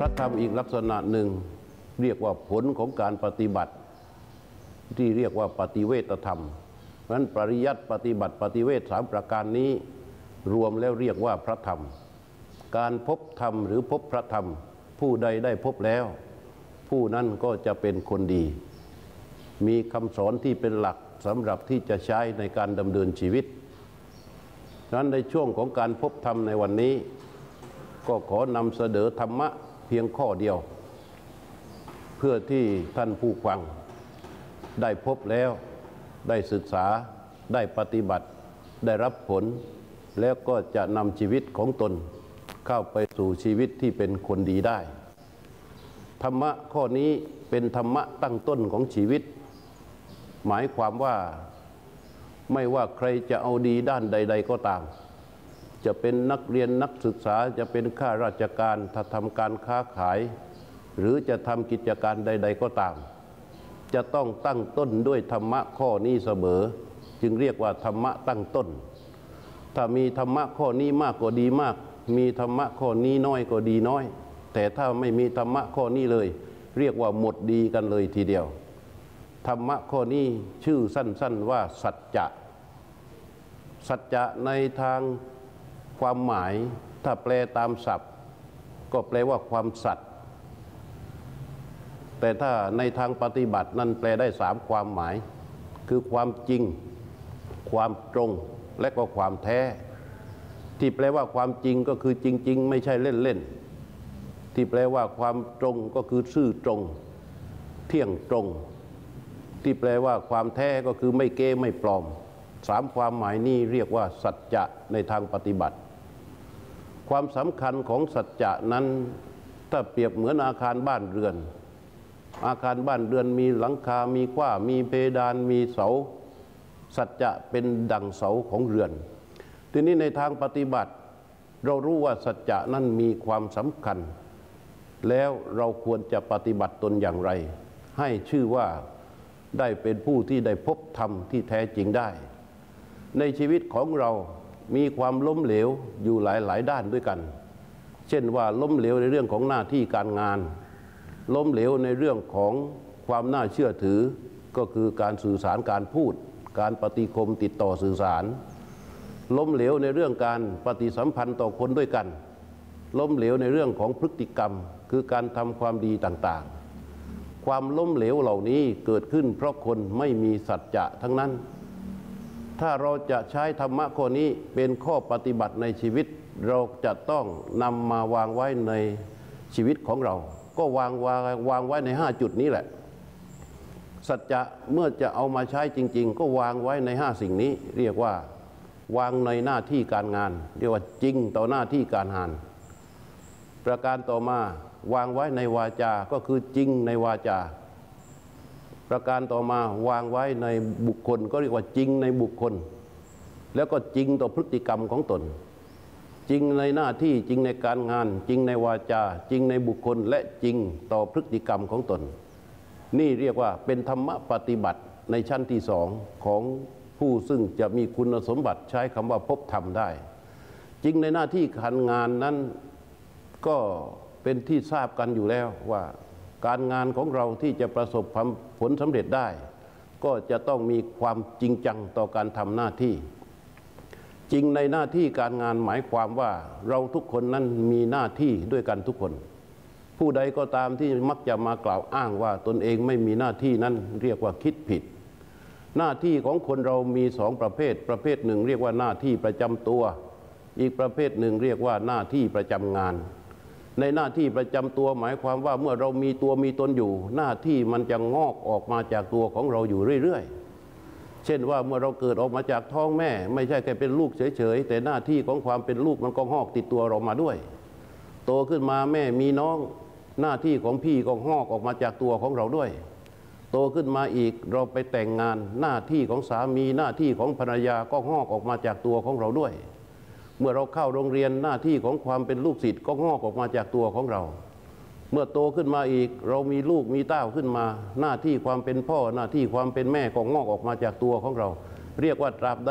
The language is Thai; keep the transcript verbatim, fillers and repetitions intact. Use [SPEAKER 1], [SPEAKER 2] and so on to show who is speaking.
[SPEAKER 1] พระธรรมอีกลักษณะหนึ่งเรียกว่าผลของการปฏิบัติที่เรียกว่าปฏิเวทธรรมเพราะฉะนั้นปริยัติปฏิบัติปฏิเวทสามประการนี้รวมแล้วเรียกว่าพระธรรมการพบธรรมหรือพบพระธรรมผู้ใดได้พบแล้วผู้นั้นก็จะเป็นคนดีมีคำสอนที่เป็นหลักสำหรับที่จะใช้ในการดำเนินชีวิตฉะนั้นในช่วงของการพบธรรมในวันนี้ก็ขอนำเสนอธรรมะเพียงข้อเดียวเพื่อที่ท่านผู้ฟังได้พบแล้วได้ศึกษาได้ปฏิบัติได้รับผลแล้วก็จะนำชีวิตของตนเข้าไปสู่ชีวิตที่เป็นคนดีได้ธรรมะข้อนี้เป็นธรรมะตั้งต้นของชีวิตหมายความว่าไม่ว่าใครจะเอาดีด้านใดๆก็ตามจะเป็นนักเรียนนักศึกษาจะเป็นข้าราชการถ้าทำการค้าขายหรือจะทำกิจการใดๆก็ตามจะต้องตั้งต้นด้วยธรรมะข้อนี้เสมอจึงเรียกว่าธรรมะตั้งต้นถ้ามีธรรมะข้อนี้มากก็ดีมากมีธรรมะข้อนี้น้อยก็ดีน้อยแต่ถ้าไม่มีธรรมะข้อนี้เลยเรียกว่าหมดดีกันเลยทีเดียวธรรมะข้อนี้ชื่อสั้นๆว่าสัจจะสัจจะในทางความหมายถ้าแปลตามศัพท์ก็แปลว่าความสัตย์แต่ถ้าในทางปฏิบัตินั้นแปลได้สามความหมายคือความจริงความตรงและก็ความแท้ที่แปลว่าความจริงก็คือจริงๆไม่ใช่เล่นๆที่แปลว่าความตรงก็คือซื่อตรงเที่ยงตรงที่แปลว่าความแท้ก็คือไม่เก้ไม่ปลอมสามความหมายนี้เรียกว่าสัจจะในทางปฏิบัติความสำคัญของสัจจะนั้นถ้าเปรียบเหมือนอาคารบ้านเรือนอาคารบ้านเรือนมีหลังคามีฝ้ามีเพดานมีเสาสัจจะเป็นดั่งเสาของเรือนทีนี้ในทางปฏิบัติเรารู้ว่าสัจจะนั้นมีความสำคัญแล้วเราควรจะปฏิบัติตนอย่างไรให้ชื่อว่าได้เป็นผู้ที่ได้พบธรรมที่แท้จริงได้ในชีวิตของเรามีความล้มเหลวอยู่หลายๆด้านด้วยกันเช่นว่าล้มเหลวในเรื่องของหน้าที่การงานล้มเหลวในเรื่องของความน่าเชื่อถือก็คือการสื่อสารการพูดการปฏิคมติดต่อสื่อสารล้มเหลวในเรื่องการปฏิสัมพันธ์ต่อคนด้วยกันล้มเหลวในเรื่องของพฤติกรรมคือการทำความดีต่างๆความล้มเหลวเหล่านี้เกิดขึ้นเพราะคนไม่มีสัจจะทั้งนั้นถ้าเราจะใช้ธรรมะข้อนี้เป็นข้อปฏิบัติในชีวิตเราจะต้องนำมาวางไว้ในชีวิตของเราก็วางวางวางไว้ในห้าจุดนี้แหละสัจจะเมื่อจะเอามาใช้จริงๆก็วางไว้ในห้าสิ่งนี้เรียกว่าวางในหน้าที่การงานเรียกว่าจริงต่อหน้าที่การงานประการต่อมาวางไว้ในวาจาก็คือจริงในวาจาประการต่อมาวางไว้ในบุคคลก็เรียกว่าจริงในบุคคลแล้วก็จริงต่อพฤติกรรมของตนจริงในหน้าที่จริงในการงานจริงในวาจาจริงในบุคคลและจริงต่อพฤติกรรมของตนนี่เรียกว่าเป็นธรรมะปฏิบัติในชั้นที่สองของผู้ซึ่งจะมีคุณสมบัติใช้คำว่าพบธรรมได้จริงในหน้าที่การงานนั้นก็เป็นที่ทราบกันอยู่แล้วว่าการงานของเราที่จะประสบผลสำเร็จได้ก็จะต้องมีความจริงจังต่อการทำหน้าที่จริงในหน้าที่การงานหมายความว่าเราทุกคนนั้นมีหน้าที่ด้วยกันทุกคนผู้ใดก็ตามที่มักจะมากล่าวอ้างว่าตนเองไม่มีหน้าที่นั้นเรียกว่าคิดผิดหน้าที่ของคนเรามีสองประเภทประเภทหนึ่งเรียกว่าหน้าที่ประจำตัวอีกประเภทหนึ่งเรียกว่าหน้าที่ประจำงานในหน้าที่ประจำตัวหมายความว่าเมื่อเรามีตัวมีตนอยู่หน้าที่มันจะงอกออกมาจากตัวของเราอยู่เรื่อยๆเช่นว่าเมื่อเราเกิดออกมาจากท้องแม่ไม่ใช่แค่เป็นลูกเฉยๆแต่หน้าที่ของความเป็นลูกมันก็งอกติดตัวเรามาด้วยโตขึ้นมาแม่มีน้องหน้าที่ของพี่ก็งอกออกมาจากตัวของเราด้วยโตขึ้นมาอีกเราไปแต่งงานหน้าที่ของสามีหน้าที่ของภรรยาก็งอกออกมาจากตัวของเราด้วยเมื่อเราเข้าโรงเรียนหน้าที่ของความเป็นลูกศิษย์ก็งอกออกมาจากตัวของเราเมื่อโตขึ้นมาอีกเรามีลูกมีเต้าขึ้นมาหน้าที่ความเป็นพ่อหน้าที่ความเป็นแม่ก็งอกออกมาจากตัวของเราเรียกว่าตราบใด